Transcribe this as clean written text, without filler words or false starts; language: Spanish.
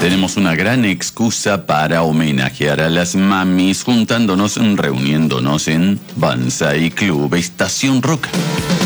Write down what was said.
Tenemos una gran excusa para homenajear a las mamis, juntándonos, reuniéndonos en Banzai Club Estación Rock.